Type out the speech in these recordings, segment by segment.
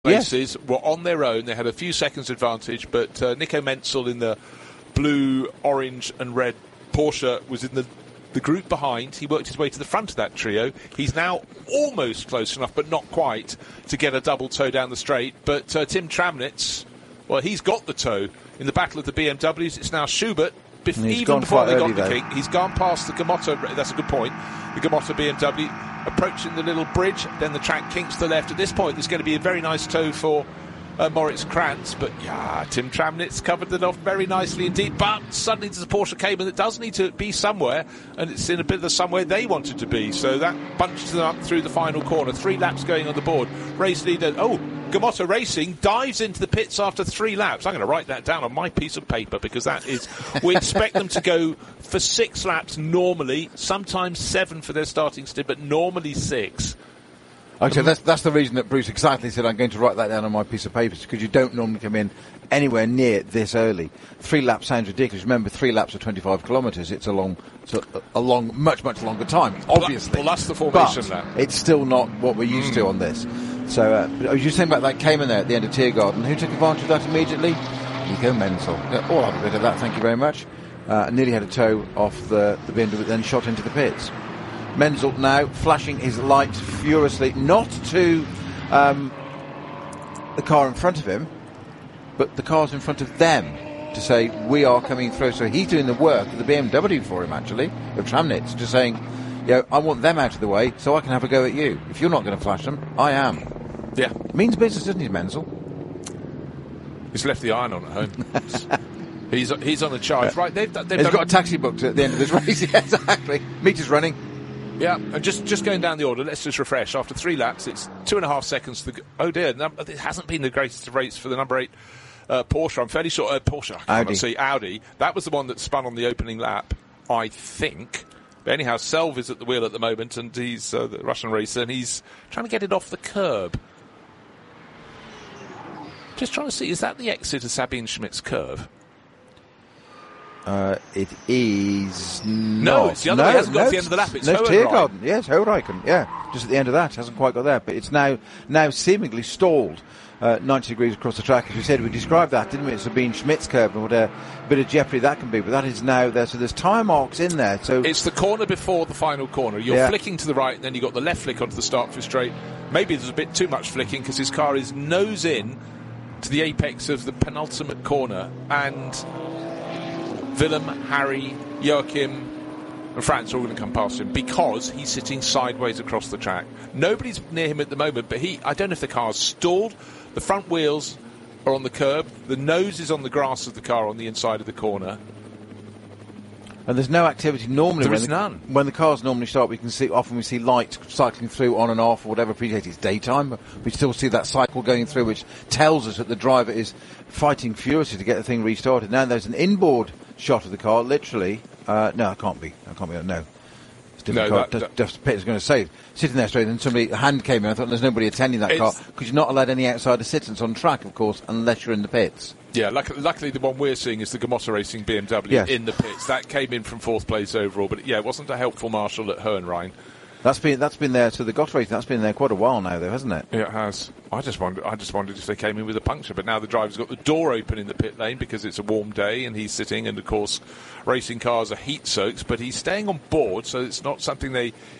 races were on their own. They had a few seconds advantage, but Nico Menzel in the blue, orange and red Porsche was in the group behind. He worked his way to the front of that trio. He's now almost close enough, but not quite, to get a double toe down the straight. But Tim Tramnitz, well, he's got the toe. In the battle of the BMWs, it's now Schubert. Even before they got the King, he's gone past the Gamotta. That's a good point. The Gamotta BMW approaching the little bridge. Then the track kinks to the left. At this point, there's going to be a very nice toe for Moritz Krantz. But yeah, Tim Tramnitz covered it off very nicely indeed. But suddenly there's a Porsche Cayman that does need to be somewhere, and it's in a bit of the somewhere they wanted to be. So that bunches them up through the final corner. 3 laps going on the board. Race leader. Gamotta Racing dives into the pits after 3 laps. I'm going to write that down on my piece of paper because that is... We expect them to go for 6 laps normally, sometimes 7 for their starting stint, but normally 6. Okay, that's the reason that Bruce exactly said I'm going to write that down on my piece of paper, because you don't normally come in anywhere near this early. 3 laps sounds ridiculous. Remember, 3 laps are 25 kilometres. It's a long, much longer time, obviously. Well, that's the formation lap. It's still not what we're used to on this. So, I was just saying about that Cayman there at the end of Tiergarten. Who took advantage of that immediately? Nico Menzel. Yeah, all have a bit of that, thank you very much. Nearly had a toe off the BMW, then shot into the pits. Menzel now flashing his lights furiously, not to the car in front of him, but the cars in front of them, to say, we are coming through. So he's doing the work of the BMW for him, actually, of Tramnitz, just saying, I want them out of the way so I can have a go at you. If you're not going to flash them, I am. Yeah. Means business, doesn't he, Menzel? He's left the iron on at home. he's on a charge. Right, they've got a taxi booked at the end of this race. Yeah, exactly. Meter's running. Yeah, and just going down the order, let's just refresh. After 3 laps, it's 2.5 seconds to go. Oh dear, it hasn't been the greatest of race for the number 8 Porsche. I'm fairly sure Porsche. Audi. That was the one that spun on the opening lap, I think. But anyhow, Selv is at the wheel at the moment, and he's the Russian racer, and he's trying to get it off the curb. Just trying to see, is that the exit of Sabine Schmidt's curve? It is not. No, it's the other way. It hasn't got to the end of the lap. It's Tiergarten. Yes, Hohenreichen. Yeah, just at the end of that. Hasn't quite got there, but it's now seemingly stalled 90 degrees across the track. As we said, we described that, didn't we? It's Sabine Schmidt's curve, and what a bit of jeopardy that can be. But that is now there. So there's tyre marks in there. So it's the corner before the final corner. You're flicking to the right, and then you've got the left flick onto the Starkville straight. Maybe there's a bit too much flicking because his car is nose in to the apex of the penultimate corner, and Willem, Harry, Joachim and Franz are all going to come past him because he's sitting sideways across the track. Nobody's near him at the moment, but I don't know if the car's stalled. The front wheels are on the curb. The nose is on the grass of the car on the inside of the corner. And there's no activity normally. There is none. When the cars normally start, we see light cycling through on and off or whatever. Appreciate it's daytime, but we still see that cycle going through, which tells us that the driver is fighting furiously to get the thing restarted. Now there's an inboard shot of the car, literally. No, it can't be. No. It's difficult. Just Peter's going to say, sitting there straight, and a hand came in. I thought there's nobody attending that car, because you're not allowed any outside assistance on track, of course, unless you're in the pits. Yeah, luckily the one we're seeing is the Gamotta Racing BMW in the pits. That came in from 4th place overall, but it wasn't a helpful marshal at Hohenrhein. That's been there. So the Gott Racing, that's been there quite a while now, though, hasn't it? Yeah, it has. I just wondered if they came in with a puncture, but now the driver's got the door open in the pit lane because it's a warm day and he's sitting, and of course racing cars are heat soaked, but he's staying on board, so it's not something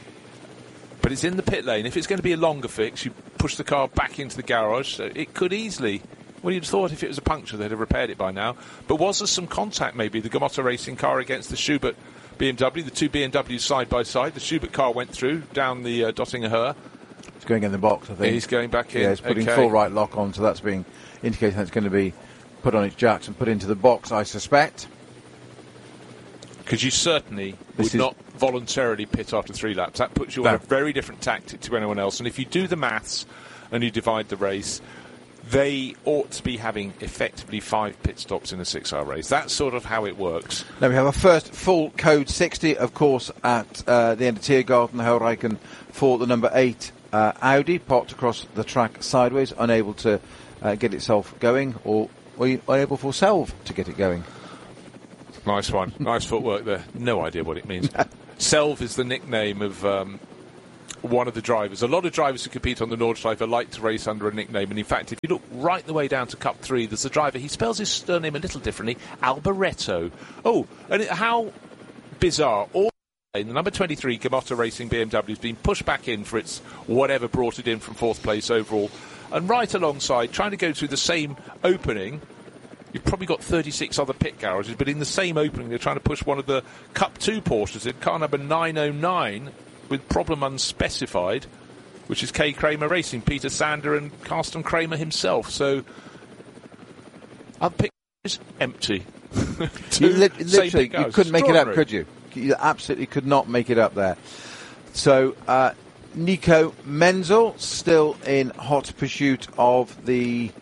but it's in the pit lane. If it's going to be a longer fix, you push the car back into the garage, so it could easily... Well, you'd have thought if it was a puncture, they'd have repaired it by now. But was there some contact, maybe? The Gamotta Racing car against the Schubert BMW, the 2 BMWs side by side. The Schubert car went through down the Dottinger Höhe. It's going in the box, I think. He's going back in. Yeah, it's putting full right lock on, so that's being indicated that it's going to be put on its jacks and put into the box, I suspect. Because you certainly would not voluntarily pit after 3 laps. That puts you on a very different tactic to anyone else. And if you do the maths and you divide the race, they ought to be having effectively 5 pit stops in a 6-hour race. That's sort of how it works. Now we have our first full Code 60, of course, at the end of Tiergarten, Hohenreichen, for the number 8 Audi, parked across the track sideways, unable to get itself going, or unable for Selv to get it going. Nice one. Nice footwork there. No idea what it means. Selv is the nickname of one of the drivers. A lot of drivers who compete on the Nordschleife like to race under a nickname, and in fact, if you look right the way down to Cup 3, there's a driver, he spells his surname a little differently, Alboreto. Oh, and how bizarre. All the number 23 Gamotta Racing BMW has been pushed back in for its whatever brought it in from 4th place overall, and right alongside, trying to go through the same opening. You've probably got 36 other pit garages, but in the same opening, they're trying to push one of the Cup 2 Porsches in car number 909 with problem unspecified, which is K. Kramer Racing, Peter Sander and Carsten Kramer himself. So, other pit is empty. Literally, you couldn't make it up, could you? You absolutely could not make it up there. So, Nico Menzel still in hot pursuit of the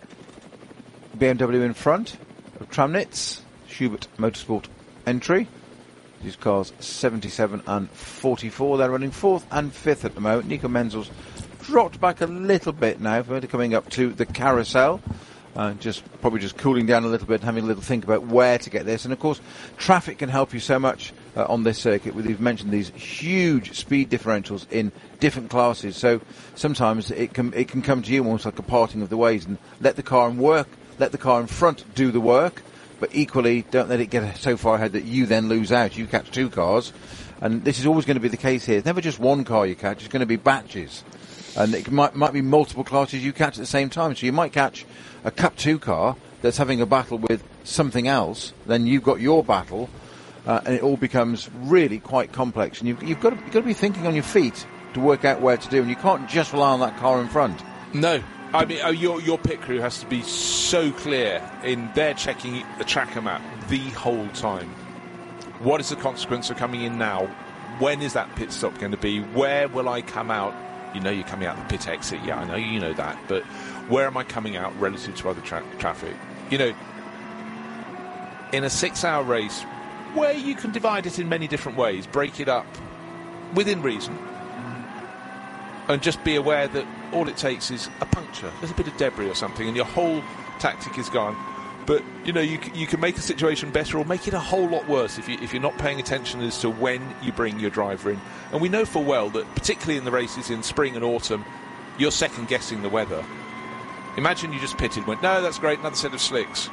BMW in front of Tramnitz, Schubert Motorsport entry. These cars 77 and 44. They're running 4th and 5th at the moment. Nico Menzel's dropped back a little bit now. They're coming up to the carousel. Probably just cooling down a little bit and having a little think about where to get this. And of course, traffic can help you so much on this circuit. We've mentioned these huge speed differentials in different classes. So sometimes it can come to you almost like a parting of the ways, and let the car in front do the work. But equally, don't let it get so far ahead that you then lose out. You catch 2 cars, and this is always going to be the case here. It's never just one car you catch; it's going to be batches, and it might be multiple classes you catch at the same time. So you might catch a Cup 2 car that's having a battle with something else. Then you've got your battle, and it all becomes really quite complex. And you've got to be thinking on your feet to work out where to do, and you can't just rely on that car in front. No. I mean, your pit crew has to be so clear in their checking the tracker map the whole time. What is the consequence of coming in now? When is that pit stop going to be? Where will I come out? You know you're coming out the pit exit. Yeah, I know you know that. But where am I coming out relative to other traffic? You know, in a 6-hour race, where you can divide it in many different ways, break it up within reason, and just be aware that all it takes is a puncture, a little bit of debris or something, and your whole tactic is gone. But, you know, you can make a situation better or make it a whole lot worse if you're not paying attention as to when you bring your driver in. And we know full well that, particularly in the races in spring and autumn, you're second-guessing the weather. Imagine you just pitted and went, no, that's great, another set of slicks.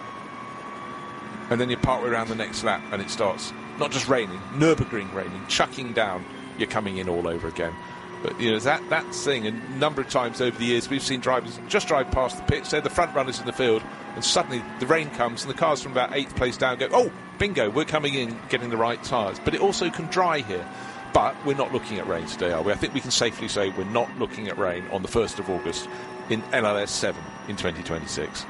And then you're partway around the next lap and it starts not just raining, Nürburgring raining, chucking down, you're coming in all over again. But, you know, that thing, and a number of times over the years, we've seen drivers just drive past the pits, they're the front runners in the field, and suddenly the rain comes and the cars from about 8th place down go, oh, bingo, we're coming in, getting the right tyres. But it also can dry here. But we're not looking at rain today, are we? I think we can safely say we're not looking at rain on the 1st of August in LLS 7 in 2026.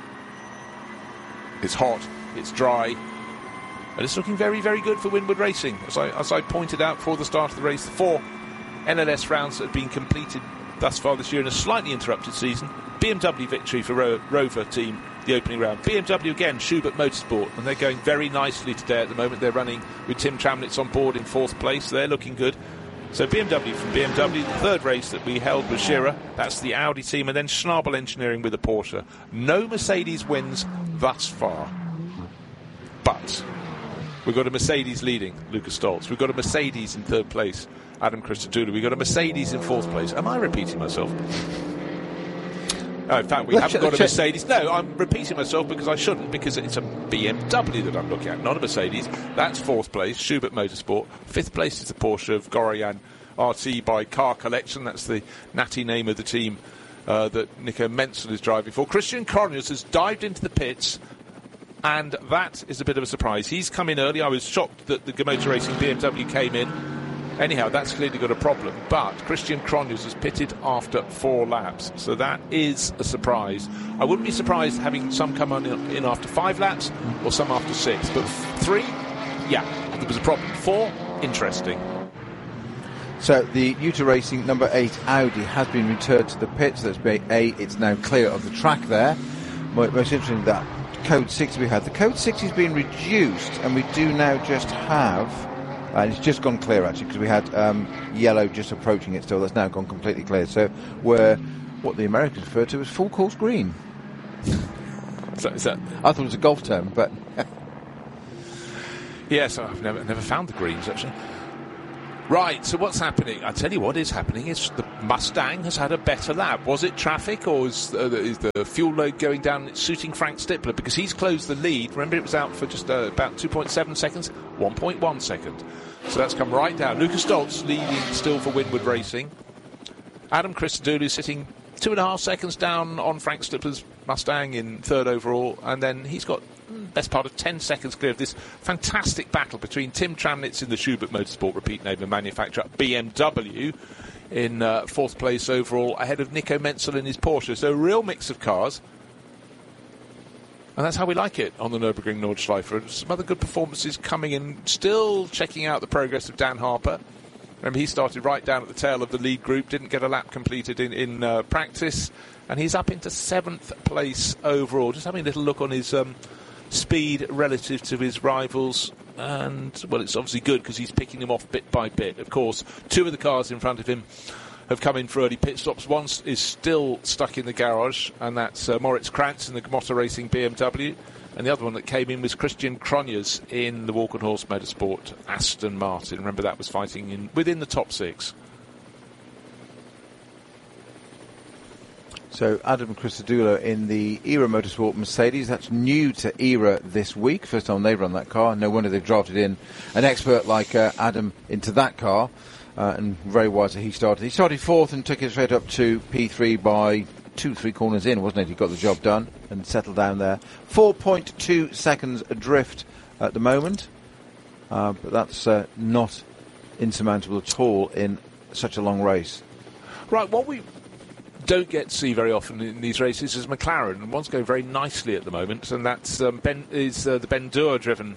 It's hot, it's dry, and it's looking very, very good for Winward Racing. As I pointed out before the start of the race, the 4 NLS rounds that have been completed thus far this year in a slightly interrupted season. BMW victory for Rover team, the opening round. BMW again, Schubert Motorsport, and they're going very nicely today at the moment. They're running with Tim Tramnitz on board in 4th place. They're looking good. So BMW from BMW, the 3rd race that we held was Scherer. That's the Audi team, and then Schnabel Engineering with a Porsche. No Mercedes wins thus far. But we've got a Mercedes leading, Lucas Stoltz. We've got a Mercedes in 3rd place, Adam Christodoulou. We've got a Mercedes in 4th place. Am I repeating myself? Oh, in fact, we haven't got a Mercedes. No, I'm repeating myself because I shouldn't, because it's a BMW that I'm looking at, not a Mercedes. That's 4th place, Schubert Motorsport. 5th place is the Porsche of Goroyan RT by Car Collection. That's the natty name of the team that Nico Menzel is driving for. Christian Cronjes has dived into the pits, and that is a bit of a surprise. He's come in early. I was shocked that the Gamotta Racing BMW came in. Anyhow, that's clearly got a problem. But Christian Cronjes has pitted after 4 laps, so that is a surprise. I wouldn't be surprised having some come on in after 5 laps or some after 6. But 3, yeah, there was a problem. 4, interesting. So the Uta Racing number 8 Audi has been returned to the pits. That's it's now clear of the track there. Most interesting that code 6 we had. The code 6 has been reduced, and we do now just have. And it's just gone clear, actually, because we had yellow just approaching it still. That's now gone completely clear. So we're what the Americans refer to as full course green. Is that? I thought it was a golf term, but... Yes, I've never found the greens, actually. Right, so what's happening? I tell you what is happening is the Mustang has had a better lap. Was it traffic, or is the fuel load going down? It's suiting Frank Stippler because he's closed the lead. Remember, it was out for just about 2.7 seconds, 1.1 second. So that's come right down. Lucas Stoltz leading still for Winward Racing. Adam Christodoulou sitting 2.5 seconds down on Frank Stippler's Mustang in third overall, and then he's got best part of 10 seconds clear of this fantastic battle between Tim Tramnitz in the Schubert Motorsport repeat name and manufacturer BMW in fourth place overall, ahead of Nico Menzel in his Porsche. So a real mix of cars, and that's how we like it on the Nürburgring Nordschleife. Some other good performances coming in, still checking out the progress of Dan Harper. Remember, he started right down at the tail of the lead group, didn't get a lap completed in practice, and he's up into 7th place overall. Just having a little look on his speed relative to his rivals, and, well, it's obviously good because he's picking them off bit by bit. Of course, 2 of the cars in front of him have come in for early pit stops. One is still stuck in the garage, and that's Moritz Krantz in the Motor Racing BMW. And the other one that came in was Christian Cronjes in the Walkenhorst Motorsport Aston Martin. Remember, that was fighting within the top 6. So Adam Christodoulou in the ERA Motorsport Mercedes. That's new to ERA this week. First time they've run that car. No wonder they've drafted in an expert like Adam into that car. And very wise that he started. He started 4th and took it straight up to P3 by 2-3 corners in, wasn't it? He got the job done and settled down there. 4.2 seconds adrift at the moment. But that's not insurmountable at all in such a long race. Right, what we don't get to see very often in these races is McLaren, and one's going very nicely at the moment, and that's the Ben Deur driven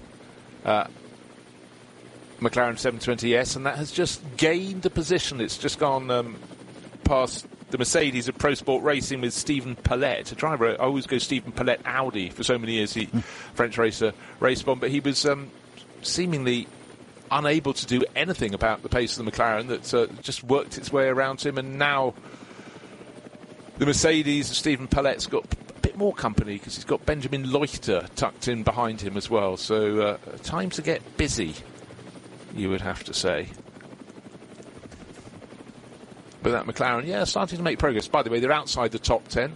McLaren 720S, and that has just gained a position. It's just gone past the Mercedes of Pro Sport Racing with Stephen Palette, a driver. I always go Stephen Palette Audi for so many years. He French racer, race bomb, but he was seemingly unable to do anything about the pace of the McLaren that just worked its way around him, and now the Mercedes of Stephen Palette's got a bit more company because he's got Benjamin Leuchter tucked in behind him as well. So time to get busy, you would have to say. But that McLaren, yeah, starting to make progress. By the way, they're outside the top 10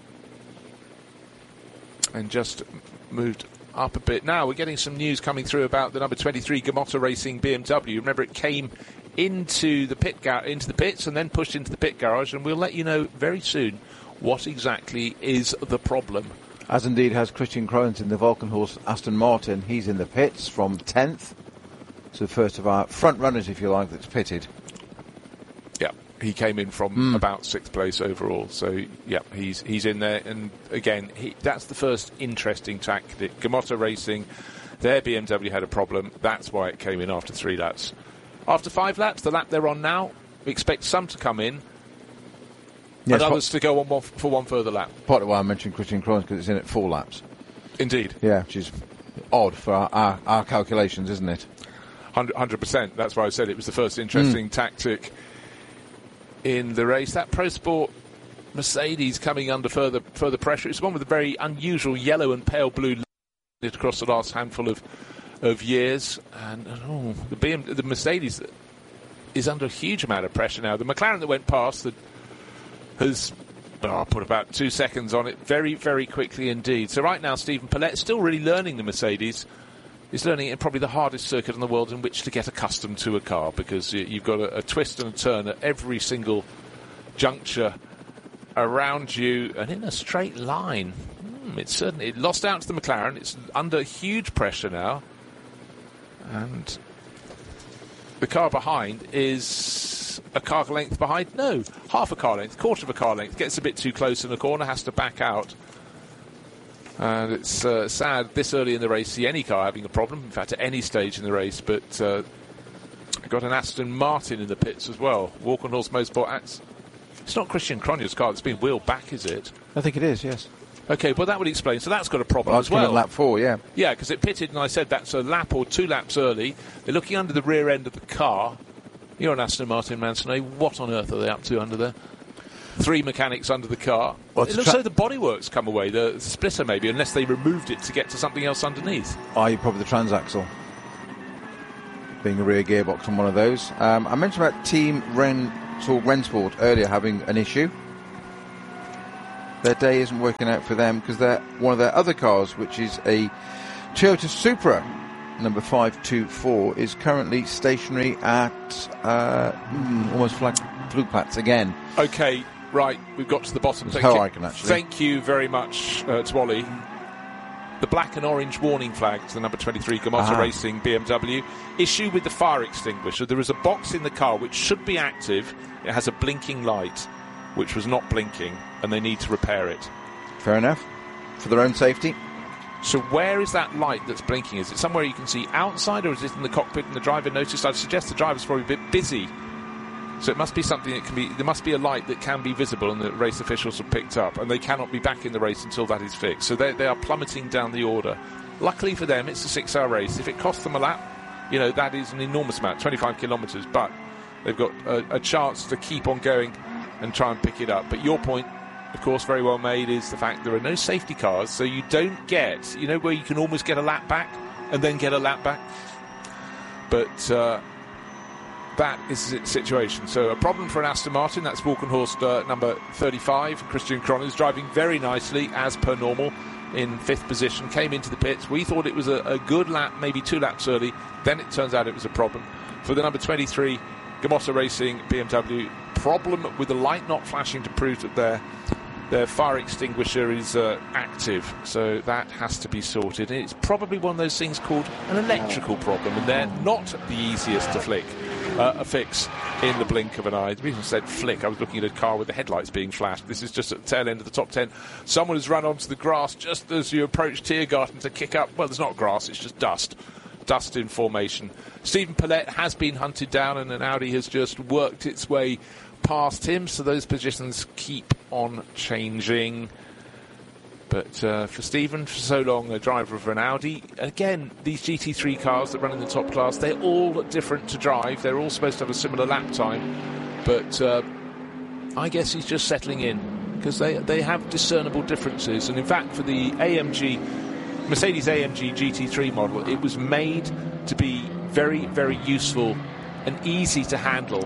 and just moved up a bit. Now we're getting some news coming through about the number 23 Gamotta Racing BMW. Remember, it came into the pits and then pushed into the pit garage, and we'll let you know very soon what exactly is the problem. As indeed has Christian Cronjes in the Walkenhorst Aston Martin. He's in the pits from 10th. So the first of our front runners, if you like, that's pitted. Yeah, he came in from about 6th place overall. So, yeah, he's in there. And, again, that's the first interesting tactic. Gamotta Racing, their BMW had a problem. That's why it came in after 3 laps. After 5 laps, the lap they're on now, we expect some to come in, and others to go on for one further lap. Part of why I mentioned Christian Cronjes, because it's in at 4 laps. Indeed. Yeah, which is odd for our calculations, isn't it? 100%. That's why I said it was the first interesting tactic in the race. That Pro Sport Mercedes coming under further pressure. It's one with a very unusual yellow and pale blue across the last handful of years, and the Mercedes is under a huge amount of pressure now. The McLaren that went past has put about 2 seconds on it very, very quickly indeed. So right now, Stephen Palette is still really learning the Mercedes. He's learning it probably the hardest circuit in the world in which to get accustomed to a car, because you've got a twist and a turn at every single juncture around you, and in a straight line. It lost out to the McLaren. It's under huge pressure now. And the car behind is a car length behind. No, half a car length, quarter of a car length. Gets a bit too close in the corner, has to back out. And it's sad this early in the race see any car having a problem. In fact, at any stage in the race. But got an Aston Martin in the pits as well. Walkenhorst Motorsport. It's not Christian Cronjes' car that's been wheeled back, is it? I think it is, yes. OK, well, that would explain. So that's got a problem as well. At lap 4, yeah. Yeah, because it pitted, and I said that's a lap or 2 laps early. They're looking under the rear end of the car. You're an Aston Martin man, so what on earth are they up to under there? 3 mechanics under the car. Well, it looks like the bodywork's come away, the splitter maybe, unless they removed it to get to something else underneath. Probably the transaxle. being a rear gearbox on one of those. I mentioned about Team Rennsport earlier having an issue. Their day isn't working out for them because one of their other cars, which is a Toyota Supra number 524, is currently stationary at almost Flugplatz again. Okay, right, we've got to the bottom. Thank you very much, Twally. The black and orange warning flag to the number 23 Gamotta Racing BMW. Issue with the fire extinguisher. There is a box in the car which should be active. It has a blinking light, which was not blinking, and they need to repair it. Fair enough. For their own safety. So where is that light that's blinking? Is it somewhere you can see outside, or is it in the cockpit and the driver noticed? I'd suggest the driver's probably a bit busy. So it must be something that can be... There must be a light that can be visible and that race officials have picked up, and they cannot be back in the race until that is fixed. So they are plummeting down the order. Luckily for them, it's a 6-hour race. If it costs them a lap, that is an enormous amount, 25 kilometres, but they've got a chance to keep on going and try and pick it up. But your point, of course, very well made, is the fact there are no safety cars, so you don't get, where you can almost get a lap back and then get a lap back. But that is the situation. So a problem for an Aston Martin. That's Walkenhorst number 35. Christian Croners driving very nicely, as per normal, in 5th position. Came into the pits. We thought it was a good lap, maybe 2 laps early. Then it turns out it was a problem. For the number 23 Gamotta Racing BMW, problem with the light not flashing to prove that their fire extinguisher is active, so that has to be sorted. It's probably one of those things called an electrical problem, and they're not the easiest to fix in the blink of an eye. The reason I said flick, I was looking at a car with the headlights being flashed. This is just at the tail end of the top 10. Someone has run onto the grass just as you approach Tiergarten to kick up. Well, there's not grass, it's just dust in formation. Stephen Paulette has been hunted down, and an Audi has just worked its way past him, so those positions keep on changing. But for Stephen, for so long a driver of an Audi, again, these GT3 cars that run in the top class, they're all different to drive. They're all supposed to have a similar lap time, but I guess he's just settling in, because they have discernible differences. And in fact, for the Mercedes AMG GT3 model, it was made to be very, very useful and easy to handle,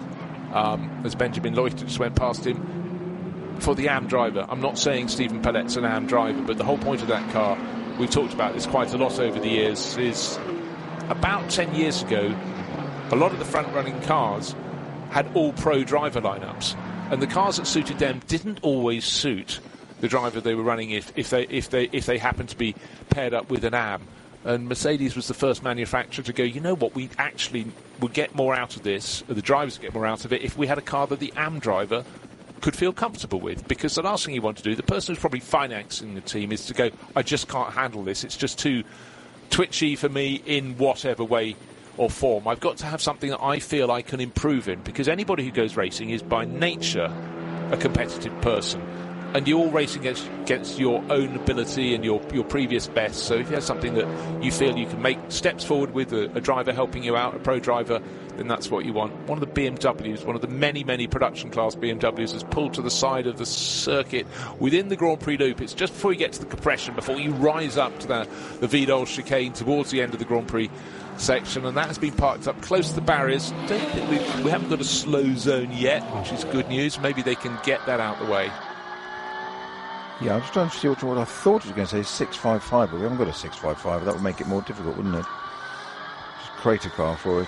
as Benjamin Loiter just went past him, for the AM driver. I'm not saying Stephen Paulette's an AM driver, but the whole point of that car, we've talked about this quite a lot over the years, is about 10 years ago, a lot of the front-running cars had all-pro driver lineups, and the cars that suited them didn't always suit the driver they were running if they happened to be paired up with an AM. And Mercedes was the first manufacturer to go, you know what, we actually would get more out of this, or the drivers would get more out of it, if we had a car that the AM driver could feel comfortable with. Because the last thing you want to do, the person who's probably financing the team, is to go, I just can't handle this, it's just too twitchy for me in whatever way or form. I've got to have something that I feel I can improve in, because anybody who goes racing is by nature a competitive person. And you're all racing against your own ability and your previous best. So if you have something that you feel you can make steps forward with, a driver helping you out, a pro driver, then that's what you want. One of the BMWs, one of the many, many production class BMWs, has pulled to the side of the circuit within the Grand Prix loop. It's just before you get to the compression, before you rise up to the Vidal chicane towards the end of the Grand Prix section, and that has been parked up close to the barriers. Don't think we haven't got a slow zone yet, which is good news. Maybe they can get that out of the way. Yeah, I'm just trying to see what I thought it was going to say, 655, but we haven't got a 655. That would make it more difficult, wouldn't it? Just create a car for it.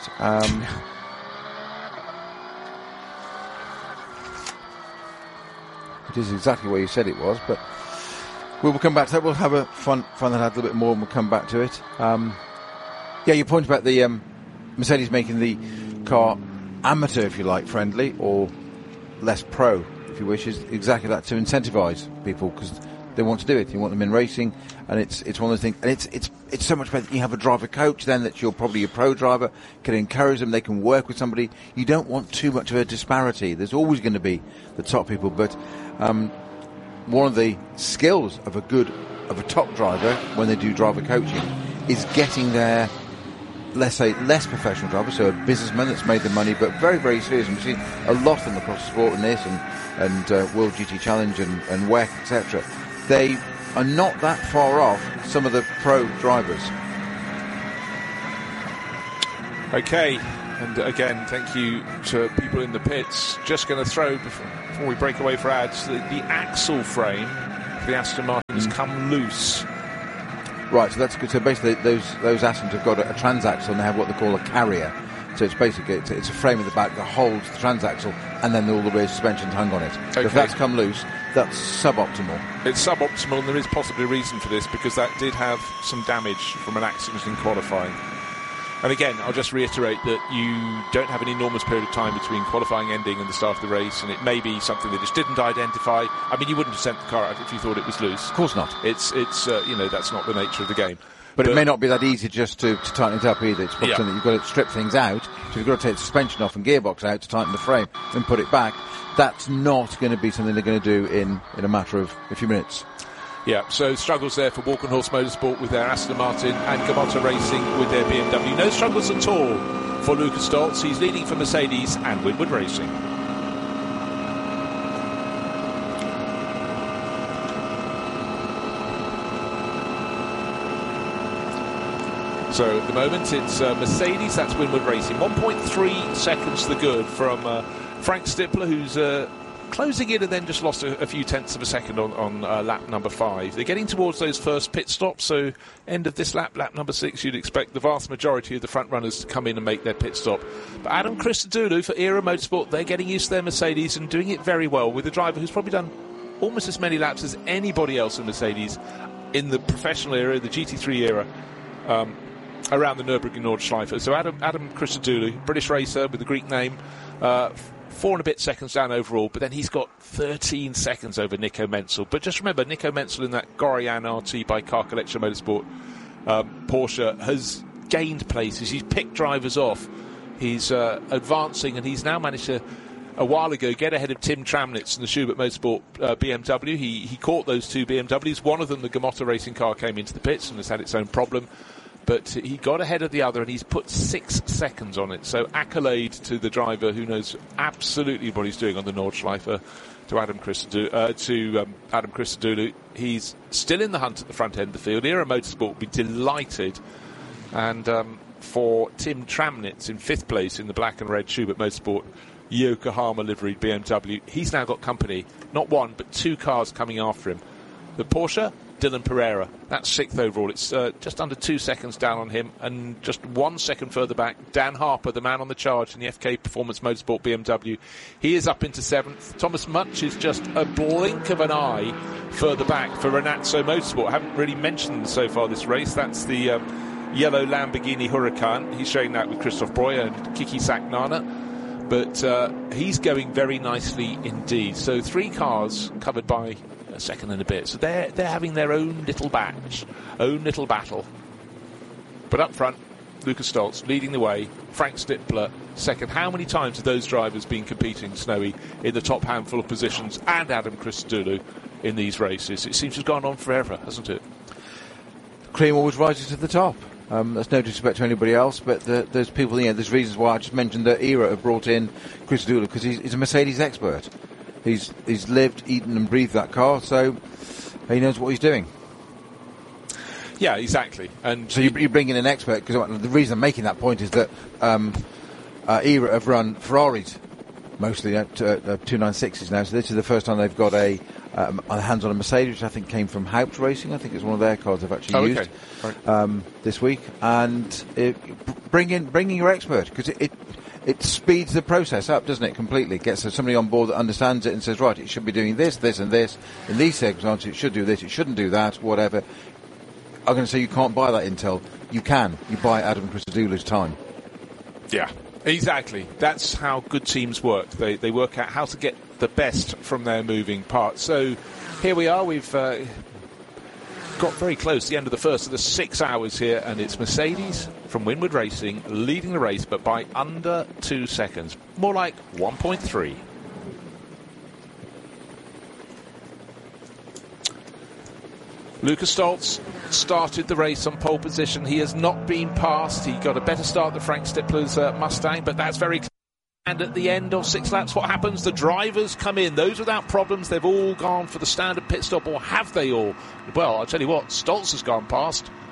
It is exactly where you said it was, but we will come back to that. We'll have a fun that had a little bit more, and we'll come back to it. Yeah, your point about the Mercedes making the car amateur, if you like, friendly, or less pro, if you wish, is exactly that, to incentivise people, because they want to do it. You want them in racing, and it's one of those things. And it's so much better that you have a driver coach then, that you're probably a pro driver, can encourage them, they can work with somebody. You don't want too much of a disparity. There's always going to be the top people, but one of the skills of a top driver when they do driver coaching is getting their, let's say, less professional driver, so a businessman that's made the money, but very, very serious. And we've seen a lot of them across the sport in this, and World GT Challenge and WEC, etc. They are not that far off some of the pro drivers. Okay, and again, thank you to people in the pits. Just going to throw, before we break away for ads, the axle frame for the Aston Martin has come loose. Right, so that's good. So basically, those Astons have got a transaxle, and they have what they call a carrier. So it's basically it's a frame at the back that holds the transaxle, and then all the rear suspension's hung on it. Okay. So if that's come loose, that's suboptimal. It's suboptimal, and there is possibly a reason for this, because that did have some damage from an accident in qualifying. And again, I'll just reiterate that you don't have an enormous period of time between qualifying ending and the start of the race, and it may be something they just didn't identify. I mean, you wouldn't have sent the car out if you thought it was loose. Of course not. It's that's not the nature of the game. But it may not be that easy just to tighten it up either. It's something that you've got to strip things out. So you've got to take the suspension off and gearbox out to tighten the frame and put it back. That's not going to be something they're going to do in a matter of a few minutes. Yeah, so struggles there for Walkenhorst Motorsport with their Aston Martin and Gamotta Racing with their BMW. No struggles at all for Lucas Stoltz. He's leading for Mercedes and Winwood Racing. So at the moment it's Mercedes, that's Winwood Racing. 1.3 seconds to the good from Frank Stippler, who's closing in and then just lost a few tenths of a second on lap number 5. They're getting towards those first pit stops, so end of this lap number 6, you'd expect the vast majority of the front runners to come in and make their pit stop. But Adam Christodoulou for Era Motorsport, they're getting used to their Mercedes and doing it very well with a driver who's probably done almost as many laps as anybody else in Mercedes in the professional era, the GT3 era, around the Nürburgring Nordschleife. So Adam Christodoulou, British racer with a Greek name, 4 and a bit seconds down overall, but then he's got 13 seconds over Nico Menzel. But just remember, Nico Menzel in that Gorian RT by Car Collection Motorsport Porsche has gained places. He's picked drivers off. He's advancing, and he's now managed to, a while ago, get ahead of Tim Tramnitz in the Schubert Motorsport BMW. He caught those two BMWs. One of them, the Gamotta racing car, came into the pits and has had its own problem. But he got ahead of the other, and he's put 6 seconds on it. So accolade to the driver who knows absolutely what he's doing on the Nordschleife, to Adam Christodoulou. He's still in the hunt at the front end of the field. Era Motorsport will be delighted. And for Tim Tramnitz in 5th place in the black and red Schubert Motorsport Yokohama liveried BMW, he's now got company. Not one, but 2 cars coming after him. The Porsche, Dylan Pereira, that's 6th overall. It's just under 2 seconds down on him, and just 1 second further back, Dan Harper, the man on the charge in the FK Performance Motorsport BMW. He is up into 7th. Thomas Munch is just a blink of an eye further back for Renazzo Motorsport. I haven't really mentioned so far this race. That's the yellow Lamborghini Huracan. He's showing that with Christoph Breuer and Kiki Sacknana. But he's going very nicely indeed. So 3 cars covered by a second and a bit. So they're having their own little batch, own little battle. But up front, Lucas Stoltz leading the way, Frank Stippler second. How many times have those drivers been competing, Snowy, in the top handful of positions, and Adam Christodoulou in these races? It seems to have gone on forever, hasn't it? Cream always rises to the top. That's no disrespect to anybody else, but there's people, there's reasons why. I just mentioned that Era have brought in Christodoulou because he's a Mercedes expert. He's lived, eaten and breathed that car, so he knows what he's doing. Yeah, exactly. And so you bring in an expert, because the reason I'm making that point is that Era have run Ferraris mostly at 296s now, so this is the first time they've got a hands on a Mercedes, which I think came from Haupt Racing. I think it's one of their cars they've actually used this week. And bringing your expert, because it speeds the process up, doesn't it, completely? Gets somebody on board that understands it and says, right, it should be doing this, this and this. In these circumstances, it should do this, it shouldn't do that, whatever. I'm going to say you can't buy that intel. You can. You buy Adam Christodoulou's time. Yeah, exactly. That's how good teams work. They work out how to get the best from their moving parts. So here we are. We've got very close to the end of the first of the 6 hours here, and it's Mercedes from Winwood Racing leading the race, but by under 2 seconds. More like 1.3. Lucas Stoltz started the race on pole position. He has not been passed. He got a better start than Frank Stippler's Mustang, but that's very clear. And at the end of 6 laps, what happens? The drivers come in. Those without problems, they've all gone for the standard pit stop, or have they all? Well, I'll tell you what, Stoltz has gone past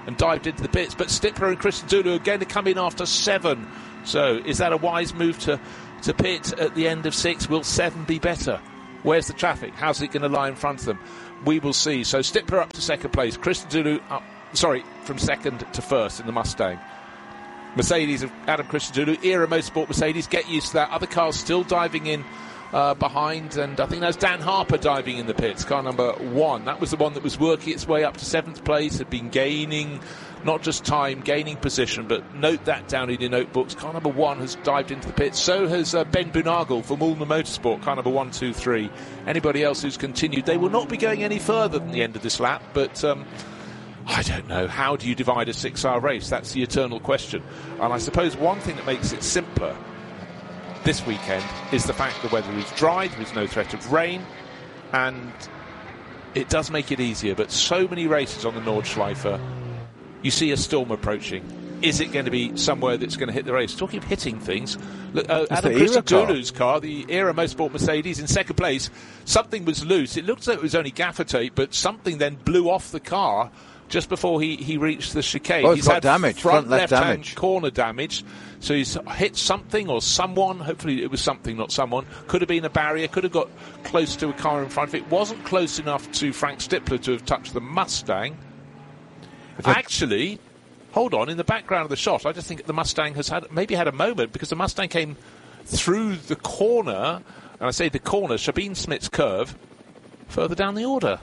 and dived into the pits. But Stippler and Christodoulou are going to come in after 7. So is that a wise move to pit at the end of 6? Will 7 be better? Where's the traffic? How's it going to lie in front of them? We will see. So Stippler up to second place. Christodoulou from second to first in the Mustang. Mercedes of Adam Christodoulou, Era Motorsport Mercedes, get used to that. Other cars still diving in behind, and I think that's Dan Harper diving in the pits, car number 1. That was the one that was working its way up to 7th place, had been gaining not just time, gaining position, but note that down in your notebooks. Car number 1 has dived into the pits. So has Ben Boonagel from Ulmer Motorsport, car number 1, 2, 3. Anybody else who's continued, they will not be going any further than the end of this lap, but I don't know. How do you divide a 6-hour race? That's the eternal question. And I suppose one thing that makes it simpler this weekend is the fact the weather is dry, there is no threat of rain, and it does make it easier. But so many races on the Nordschleife, you see a storm approaching. Is it going to be somewhere that's going to hit the race? Talking of hitting things, look, Adam Christodoulou's car, the Era Motorsport Mercedes, in second place, something was loose. It looked as though it was only gaffer tape, but something then blew off the car just before he reached the chicane. Oh, he's got damage, front left-hand damage. Corner damage. So he's hit something or someone. Hopefully it was something, not someone. Could have been a barrier, could have got close to a car in front of it. Wasn't close enough to Frank Stippler to have touched the Mustang. Actually, hold on, in the background of the shot, I just think the Mustang has had a moment, because the Mustang came through the corner, and I say the corner, Sabine Smith's curve, further down the order.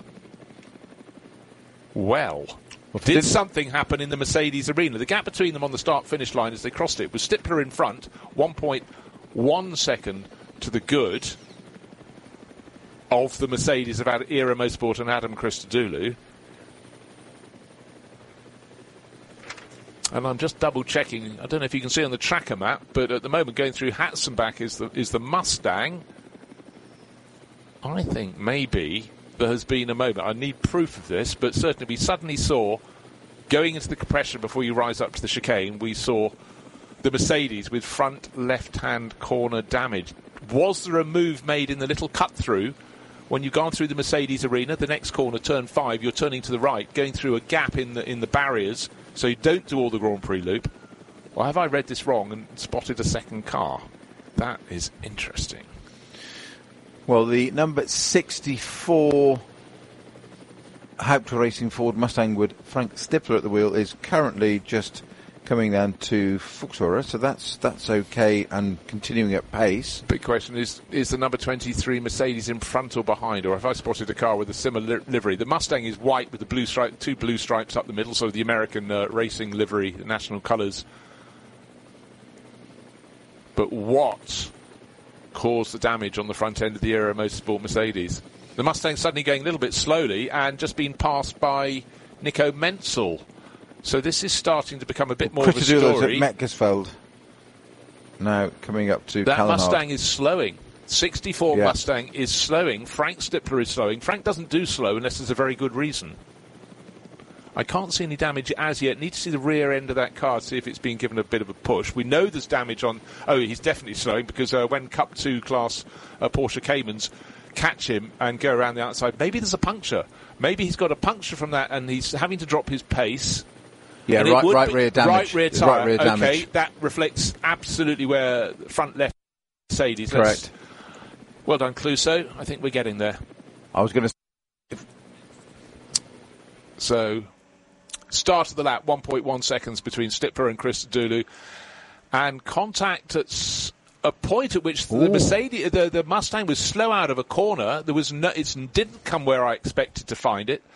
Well, did something happen in the Mercedes arena? The gap between them on the start-finish line as they crossed it was Stippler in front, 1.1 second to the good of the Mercedes of Era Motorsport and Adam Christodoulou. And I'm just double-checking. I don't know if you can see on the tracker map, but at the moment going through Hatzenbach is the Mustang. I think maybe there has been a moment, I need proof of this, but certainly we suddenly saw, going into the compression before you rise up to the chicane, we saw the Mercedes with front left-hand corner damage. Was there a move made in the little cut-through when you've gone through the Mercedes arena, the next corner, turn 5, you're turning to the right, going through a gap in the barriers, so you don't do all the Grand Prix loop? Or have I read this wrong and spotted a second car? That is interesting. Well, the number 64 Haupt Racing Ford Mustang with Frank Stippler at the wheel is currently just coming down to Fuchsröhre, so that's okay and continuing at pace. Big question is the number 23 Mercedes in front or behind, or have I spotted a car with a similar livery? The Mustang is white with the blue stripe, 2 blue stripes up the middle, so the American racing livery, the national colours. But what caused the damage on the front end of the Era Motorsport Mercedes? The Mustang suddenly going a little bit slowly and just being passed by Nico Menzel. So this is starting to become a bit more of a story. At Metgersfeld. Now coming up to that Callenhard. Mustang is slowing. 64 Mustang is slowing. Frank Stippler is slowing. Frank doesn't do slow unless there's a very good reason. I can't see any damage as yet. Need to see the rear end of that car, see if it's been given a bit of a push. We know there's damage on... Oh, he's definitely slowing, because when Cup 2 class Porsche Caymans catch him and go around the outside, maybe there's a puncture. Maybe he's got a puncture from that and he's having to drop his pace. Yeah, right rear damage. Right rear tyre. Right rear damage. Okay, that reflects absolutely where front left Mercedes. Correct. Well done, Clouseau. I think we're getting there. I was going to... So... Start of the lap, 1.1 seconds between Stippler and Christodoulou, and contact at a point at which the Mercedes, the Mustang was slow out of a corner. There was no, it didn't come where I expected to find it,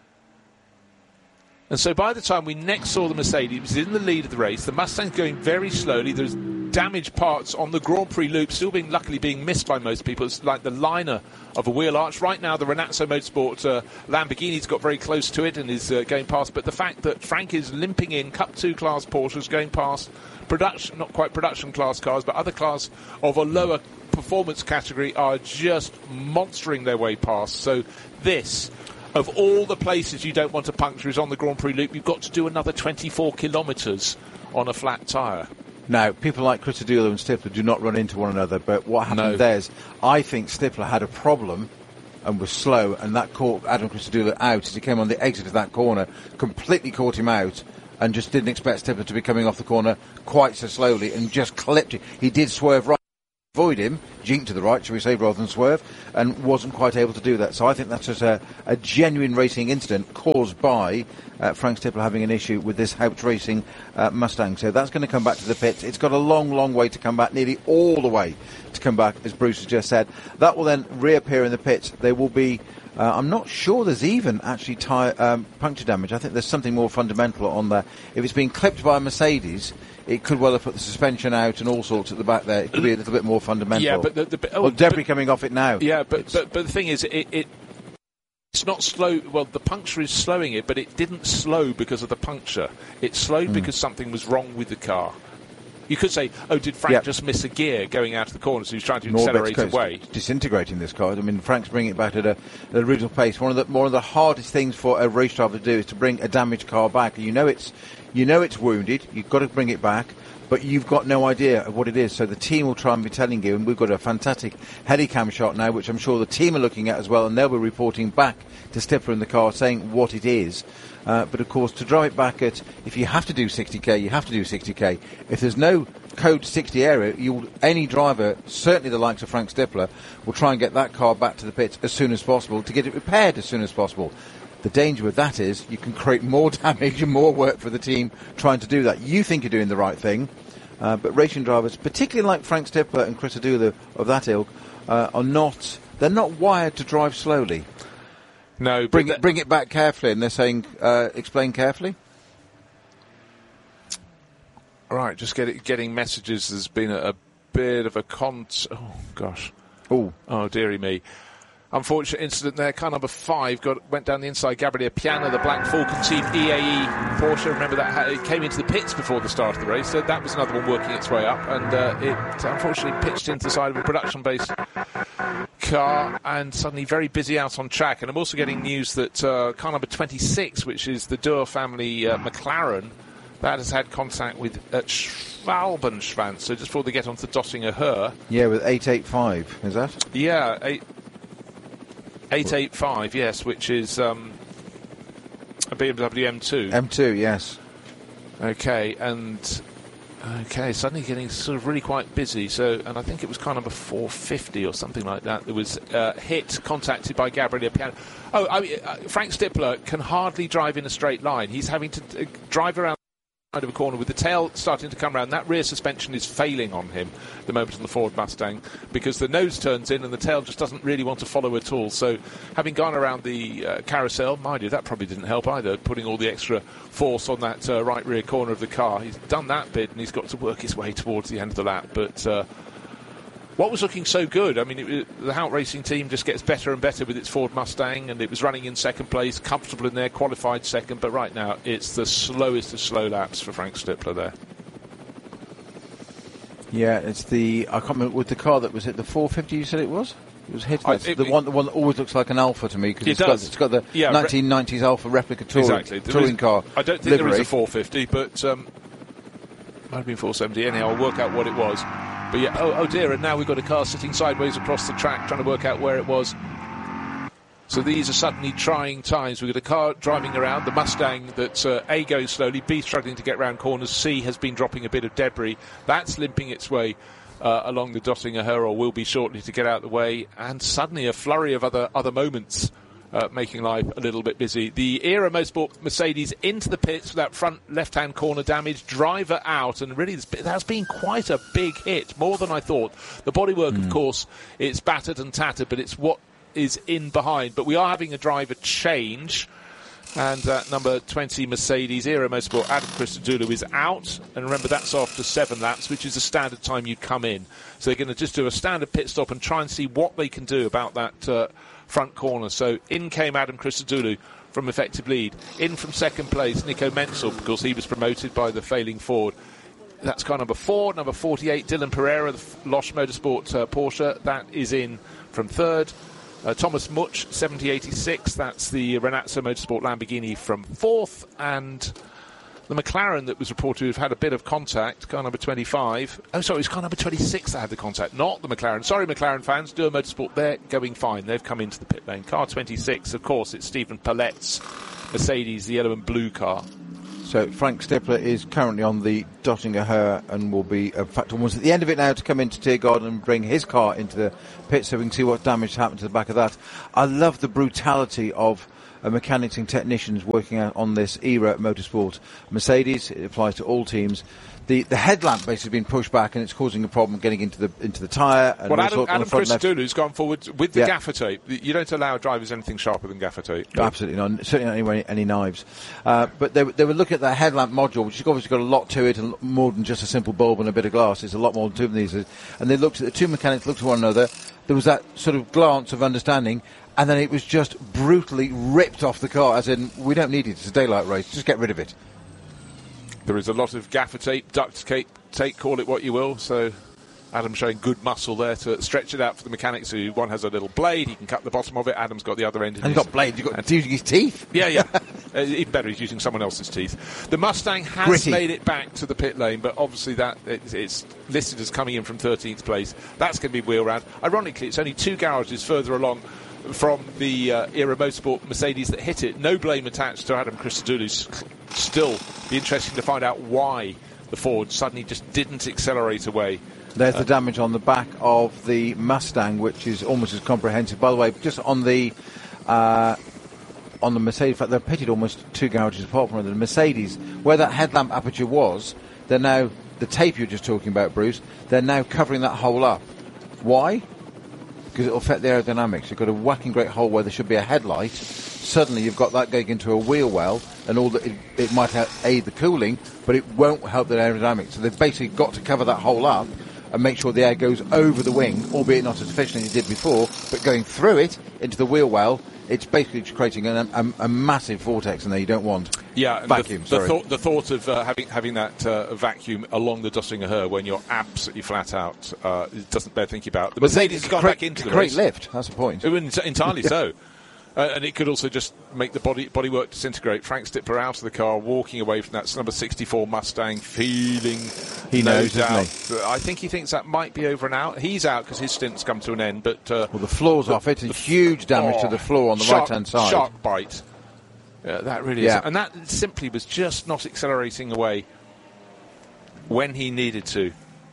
and so by the time we next saw the Mercedes, it was in the lead of the race. The Mustang's going very slowly. There's damaged parts on the Grand Prix loop, still luckily being missed by most people. It's like the liner of a wheel arch. Right now, the Renazzo Motorsport Lamborghini's got very close to it and is going past. But the fact that Frank is limping in, Cup 2 class Porsches going past production, not quite production class cars, but other cars of a lower performance category are just monstering their way past. So this, of all the places you don't want to puncture, is on the Grand Prix loop. You've got to do another 24 kilometres on a flat tyre. Now, people like Christodoulou and Stippler do not run into one another, but what happened there is, I think Stippler had a problem and was slow, and that caught Adam Christodoulou out as he came on the exit of that corner, completely caught him out, and just didn't expect Stippler to be coming off the corner quite so slowly, and just clipped it. He did swerve right, avoid him, jink to the right, shall we say, rather than swerve, and wasn't quite able to do that. So I think that's just a genuine racing incident caused by Frank Stippler having an issue with this Haupt Racing Mustang. So that's going to come back to the pits. It's got a long, long way to come back, nearly all the way to come back, as Bruce has just said. That will then reappear in the pits. There will be, I'm not sure there's even actually puncture damage. I think there's something more fundamental on there. If it's been clipped by a Mercedes, it could well have put the suspension out and all sorts at the back there. It could be a little bit more fundamental. Yeah, but debris coming off it now. Yeah, but the thing is, it's not slow. Well, the puncture is slowing it, but it didn't slow because of the puncture. It slowed because something was wrong with the car. You could say, did Frank just miss a gear going out of the corner, so he was trying to accelerate away? Disintegrating this car. I mean, Frank's bringing it back at an original pace. One of the hardest things for a race driver to do is to bring a damaged car back. You know it's wounded. You've got to bring it back, but you've got no idea of what it is. So the team will try and be telling you, and we've got a fantastic Helicam shot now, which I'm sure the team are looking at as well, and they'll be reporting back to Stippler in the car saying what it is. But of course, to drive it back at, if you have to do 60k, you have to do 60k. If there's no code 60 area, any driver, certainly the likes of Frank Stippler, will try and get that car back to the pits as soon as possible to get it repaired as soon as possible. The danger with that is you can create more damage and more work for the team trying to do that. You think you're doing the right thing, but racing drivers, particularly like Frank Stippler and Christodoulou of that ilk, they're not wired to drive slowly. No, bring it back carefully, and they're saying explain carefully. Right, just getting messages. There's been a bit of a oh gosh, oh dearie me. Unfortunate incident there. Car number 5 went down the inside. Gabriele Piana, the Black Falcon Team EAE Porsche. Remember that it came into the pits before the start of the race. So that was another one working its way up, and it unfortunately pitched into the side of a production-based car, and suddenly very busy out on track. And I'm also getting news that car number 26, which is the Dürr family McLaren, that has had contact with Schwalbenschwanz. So just before they get onto Dottinger Höhe. Yeah, with 885, is that? Yeah, 885, yes, which is a BMW M2. M2, yes. Okay, suddenly getting sort of really quite busy. So, and I think it was car number 450 or something like that. There was contacted by Gabriele Piana. Frank Stippler can hardly drive in a straight line. He's having to drive around of a corner with the tail starting to come around. That rear suspension is failing on him at the moment on the Ford Mustang, because the nose turns in and the tail just doesn't really want to follow at all. So having gone around the carousel, mind you, that probably didn't help either, putting all the extra force on that right rear corner of the car. He's done that bit and he's got to work his way towards the end of the lap. But what was looking so good, I mean, the Haupt Racing team just gets better and better with its Ford Mustang, and it was running in second place, comfortable in there, qualified second, but right now it's the slowest of slow laps for Frank Stippler there. Yeah, it's I can't remember, with the car that was hit, the 450 you said it was? It was hit. The one that always looks like an Alfa to me, because it's got the 1990s Alfa replica touring car. I don't think there is a 450, but might have been 470. Anyhow, I'll work out what it was. But yeah, oh dear, and now we've got a car sitting sideways across the track trying to work out where it was. So these are suddenly trying times. We've got a car driving around, the Mustang that A goes slowly, B struggling to get round corners, C has been dropping a bit of debris. That's limping its way along the Dottinger Höhe, or will be shortly, to get out of the way. And suddenly a flurry of other moments making life a little bit busy. The Era Motorsport Mercedes into the pits with that front left-hand corner damage, driver out, and really that's been quite a big hit, more than I thought. The bodywork, of course, it's battered and tattered, but it's what is in behind. But we are having a driver change, and number 20 Mercedes Era Motorsport Adam Christodoulou is out, and remember that's after 7 laps, which is the standard time you come in. So they're going to just do a standard pit stop and try and see what they can do about that front corner. So in came Adam Christodoulou from effective lead. In from second place, Nico Menzel, because he was promoted by the failing Ford. That's car number 4. Number 48, Dylan Pereira, the Losch Motorsport Porsche. That is in from third. Thomas Much, 7086. That's the Renazzo Motorsport Lamborghini from fourth. And The McLaren that was reported to have had a bit of contact, car number 25. Oh, sorry, it's car number 26 that had the contact, not the McLaren. Sorry, McLaren fans, Dürr Motorsport, they're going fine. They've come into the pit lane. Car 26, of course, it's Stephen Pallet's Mercedes, the yellow and blue car. So Frank Stippler is currently on the Dottinger Her and will be, in fact, almost at the end of it now to come into Tiergarten and bring his car into the pit so we can see what damage happened to the back of that. I love the brutality of mechanics and technicians working out on this era motorsport. Mercedes, it applies to all teams. The headlamp basically has been pushed back and it's causing a problem getting into the tyre. Well, Adam Christodoulou's gone forward with the gaffer tape. You don't allow drivers anything sharper than gaffer tape. Absolutely not. Certainly not any knives. But they were looking at that headlamp module, which has obviously got a lot to it and more than just a simple bulb and a bit of glass. It's a lot more to these. And they looked at the two mechanics, looked at one another. There was that sort of glance of understanding. And then it was just brutally ripped off the car, as in, we don't need it, it's a daylight race, just get rid of it. There is a lot of gaffer tape, duct tape, call it what you will, so Adam showing good muscle there to stretch it out for the mechanics. So one has a little blade, he can cut the bottom of it, Adam's got the other end. And he's got blades, he's got using his teeth. Yeah. Even better, he's using someone else's teeth. The Mustang has made it back to the pit lane, but obviously that it's listed as coming in from 13th place. That's going to be wheel round. Ironically, it's only 2 garages further along from the Era Motorsport Mercedes that hit it. No blame attached to Adam Christodoulou. Still be interesting to find out why the Ford suddenly just didn't accelerate away. There's the damage on the back of the Mustang, which is almost as comprehensive. By the way, just on the Mercedes, in fact, they're pitted almost 2 garages apart from the Mercedes. Where that headlamp aperture was, they're now, the tape you're just talking about, Bruce, they're now covering that hole up. Why? Because it'll affect the aerodynamics. You've got a whacking great hole where there should be a headlight. Suddenly you've got that going into a wheel well, and all that it might aid the cooling, but it won't help the aerodynamics. So they've basically got to cover that hole up and make sure the air goes over the wing, albeit not as efficiently as it did before, but going through it into the wheel well, it's basically creating a massive vortex in there you don't want. Yeah, vacuum. The thought of having that vacuum along the Dottinger Her when you're absolutely flat out doesn't bear thinking about. The Mercedes has gone back into the great race. Lift. That's the point. Entirely so. And it could also just make the bodywork disintegrate. Frank Stippler out of the car, walking away from that number 64 Mustang, feeling he knows, doubt. Doesn't he? I think he thinks that might be over and out. He's out because his stint's come to an end. But well, the floor's off it. Huge damage to the floor on the right-hand side. Shark bite. Yeah, that really is. And that simply was just not accelerating away when he needed to.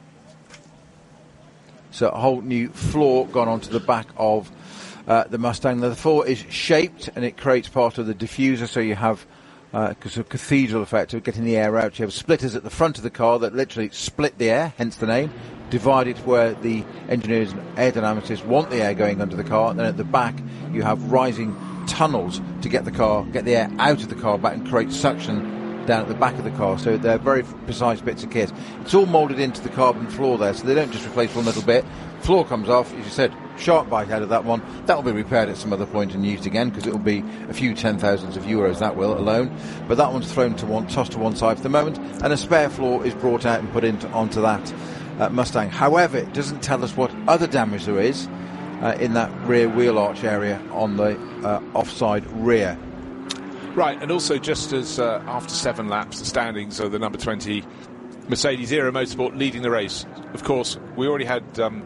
So a whole new floor gone onto the back of the Mustang. The floor is shaped and it creates part of the diffuser, so you have a cathedral effect of getting the air out. You have splitters at the front of the car that literally split the air, hence the name, divided where the engineers and aerodynamicists want the air going under the car. Then at the back you have rising tunnels to get the air out of the car back and create suction down at the back of the car. So they're very precise bits of kit. It's all moulded into the carbon floor there, so they don't just replace one little bit. Floor comes off, as you said, shark bite out of that one. That will be repaired at some other point and used again, because it will be a few 10,000s of euros, that will alone. But that one's tossed to one side for the moment, and a spare floor is brought out and put onto that Mustang. However, it doesn't tell us what other damage there is in that rear wheel arch area on the offside rear. Right, and also just as after 7 laps, the standings are the number 20 Mercedes Era Motorsport leading the race. Of course, we already had...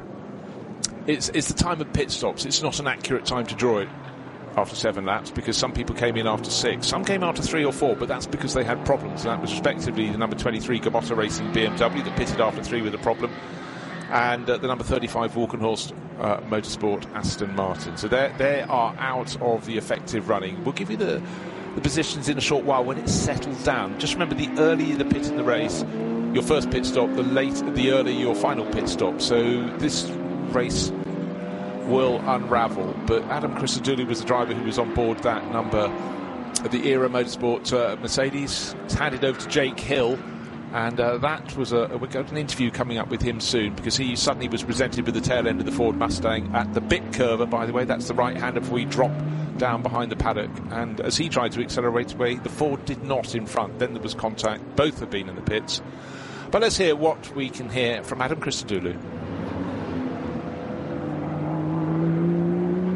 It's the time of pit stops. It's not an accurate time to draw it after 7 laps, because some people came in after 6. Some came after 3 or 4, but that's because they had problems. And that was respectively the number 23 Gamotta Racing BMW that pitted after 3 with a problem, and the number 35 Walkenhorst Motorsport Aston Martin. So they are out of the effective running. We'll give you the positions in a short while when it's settled down. Just remember, the earlier the pit in the race, your first pit stop, the earlier your final pit stop. So this race will unravel. But Adam Christodoulou was the driver who was on board that number of the Era Motorsport Mercedes. It's handed over to Jake Hill, and that was we've got an interview coming up with him soon, because he suddenly was presented with the tail end of the Ford Mustang at the bit curve. By the way, that's the right-hander before we drop down behind the paddock, and as he tried to accelerate away, the Ford did not in front. Then there was contact. Both have been in the pits. But let's hear what we can hear from Adam Christodoulou.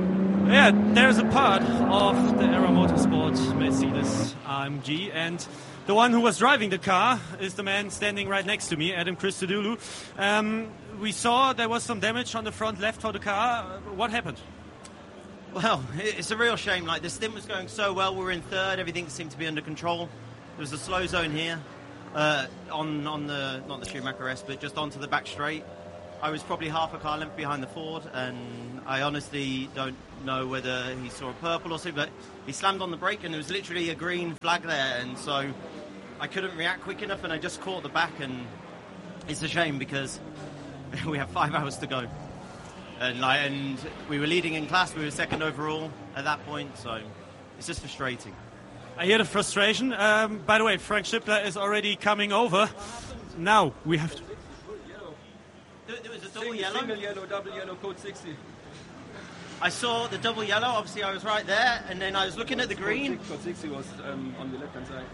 Yeah, there's a part of the Aero Motorsport Mercedes AMG, and the one who was driving the car is the man standing right next to me, Adam Christodoulou. We saw there was some damage on the front left for the car. What happened? Well, it's a real shame. Like, the stint was going so well. We were in third. Everything seemed to be under control. There was a slow zone here on the, not the Schumacher S, but just onto the back straight. I was probably half a car length behind the Ford, and I honestly don't know whether he saw a purple or something, but he slammed on the brake and there was literally a green flag there, and so I couldn't react quick enough and I just caught the back, and it's a shame because we have 5 hours to go. And we were leading in class, we were second overall at that point, so it's just frustrating. I hear the frustration. By the way, Frank Stippler is already coming over. Now we have to... There was a double yellow. Single yellow, double yellow, code 60. I saw the double yellow, obviously I was right there, and then I was looking at the green. Code 60 was on the left-hand side.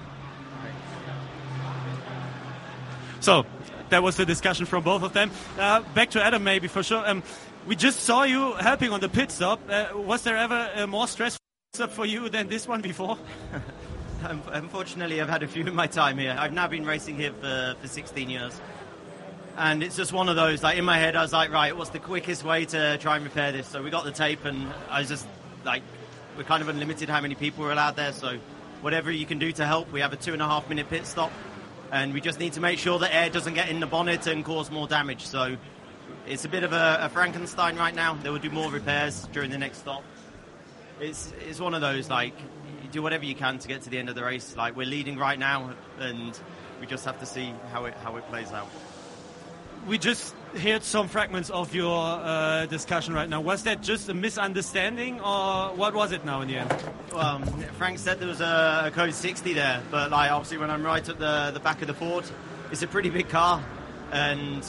So, that was the discussion from both of them. Back to Adam, maybe, for sure. We just saw you helping on the pit stop. Was there ever a more stressful stop for you than this one before? Unfortunately, I've had a few in my time here. I've now been racing here for 16 years. And it's just one of those, like, in my head, I was like, right, what's the quickest way to try and repair this? So we got the tape, and I was just, like, we're kind of unlimited how many people are allowed there, so whatever you can do to help. We have a 2.5-minute pit stop, and we just need to make sure that air doesn't get in the bonnet and cause more damage. So it's a bit of a Frankenstein right now. They will do more repairs during the next stop. It's one of those, like, you do whatever you can to get to the end of the race. Like, we're leading right now, and we just have to see how it plays out. We just heard some fragments of your discussion right now. Was that just a misunderstanding, or what was it now in the end? Well, Frank said there was a code 60 there, but like, obviously when I'm right at the back of the Ford, it's a pretty big car, and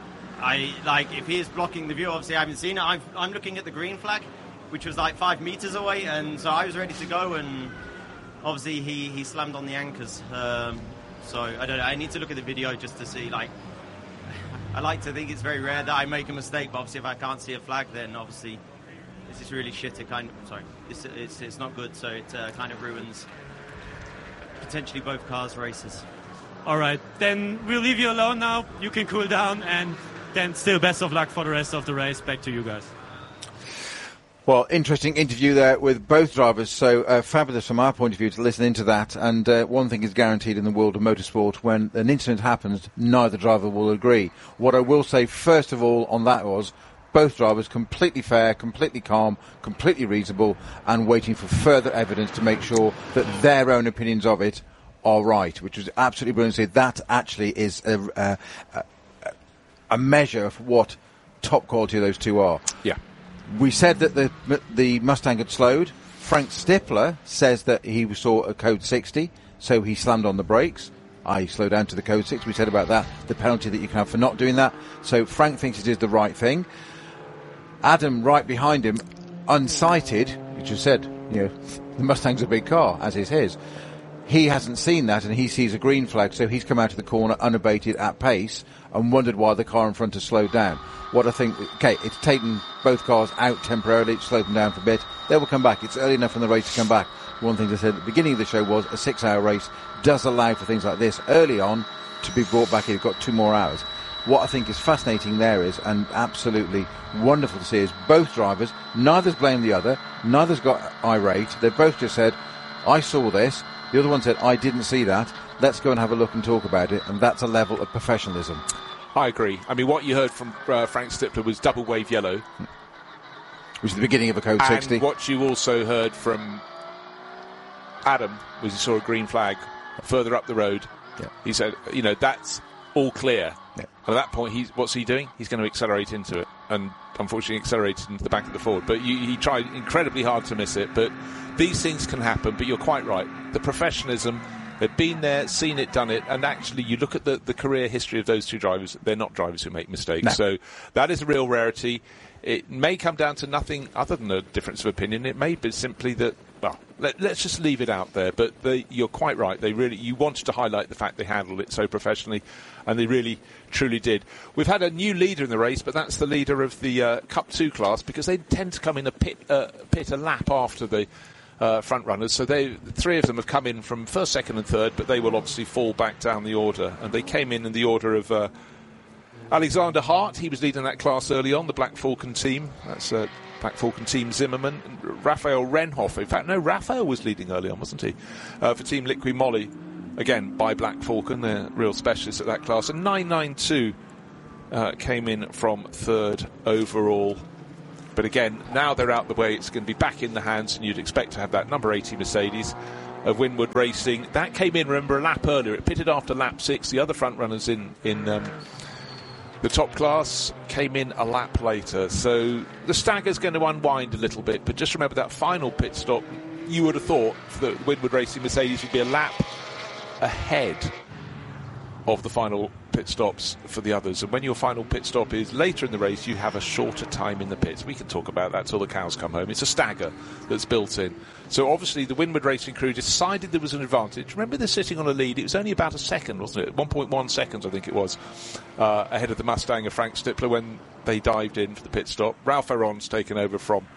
if he is blocking the view, obviously I haven't seen it. I'm looking at the green flag, which was like 5 meters away, and so I was ready to go, and obviously he slammed on the anchors. So I don't know. I need to look at the video just to see, like. I like to think it's very rare that I make a mistake, but obviously if I can't see a flag, then obviously this is really shit. It's not good, so it kind of ruins potentially both cars' races. All right, then we'll leave you alone now. You can cool down, and then still best of luck for the rest of the race. Back to you guys. Well, interesting interview there with both drivers, so fabulous from our point of view to listen into that. And one thing is guaranteed in the world of motorsport: when an incident happens, neither driver will agree. What I will say first of all on that was both drivers completely fair, completely calm, completely reasonable, and waiting for further evidence to make sure that their own opinions of it are right, which was absolutely brilliant. That actually is a measure of what top quality those two are. Yeah. We said that the Mustang had slowed. Frank Stippler says that he saw a code 60, so he slammed on the brakes. I slowed down to the code 6. We said about that, the penalty that you can have for not doing that. So Frank thinks it is the right thing. Adam, right behind him, unsighted, which has said, the Mustang's a big car, as is his. He hasn't seen that, and he sees a green flag, so he's come out of the corner unabated at pace and wondered why the car in front has slowed down. What I think, it's taken both cars out temporarily, it's slowed them down for a bit. They will come back. It's early enough in the race to come back. One thing they said at the beginning of the show was a 6-hour race does allow for things like this early on to be brought back in. You've got 2 more hours. What I think is fascinating there is, and absolutely wonderful to see, is both drivers, neither's blamed the other, neither's got irate. They've both just said, I saw this. The other one said, I didn't see that. Let's go and have a look and talk about it. And that's a level of professionalism. I agree. I mean, what you heard from Frank Stippler was double wave yellow. Which is the beginning of a code 60. And what you also heard from Adam was he saw a green flag further up the road. Yeah. He said, that's all clear. Yeah. And at that point, what's he doing? He's going to accelerate into it. And unfortunately accelerated into the back of the Ford. But he tried incredibly hard to miss it. But these things can happen. But you're quite right. The professionalism, they've been there, seen it, done it. And actually, you look at the career history of those two drivers, they're not drivers who make mistakes. No. So that is a real rarity. It may come down to nothing other than a difference of opinion. It may be simply that, well, let's just leave it out there. But you're quite right. You wanted to highlight the fact they handled it so professionally, and they really, truly did. We've had a new leader in the race, but that's the leader of the Cup 2 class, because they tend to come in a pit a lap after the front runners. So three of them have come in from first, second and third, but they will obviously fall back down the order. And they came in the order of Alexander Hart. He was leading that class early on, the Black Falcon team. That's Black Falcon team Zimmerman. And Raphael Renhoff. In fact, no, Raphael was leading early on, wasn't he? For team Liqui Moly, again, by Black Falcon. They're real specialists at that class. And 992 came in from third overall. But again, now they're out the way, it's going to be back in the hands, and you'd expect to have that number 80 Mercedes of Winwood Racing. That came in, remember, a lap earlier. It pitted after lap 6. The other front runners in the top class came in a lap later. So the stagger's going to unwind a little bit, but just remember that final pit stop, you would have thought the Winwood Racing Mercedes would be a lap ahead of the final pit stops for the others. And when your final pit stop is later in the race, you have a shorter time in the pits. We can talk about that till the cows come home. It's a stagger that's built in. So obviously the Winwood Racing crew decided there was an advantage. Remember, they're sitting on a lead. It was only about a second, wasn't it? 1.1 seconds, I think it was, ahead of the Mustang of Frank Stippler when they dived in for the pit stop. Ralph Aron's taken over from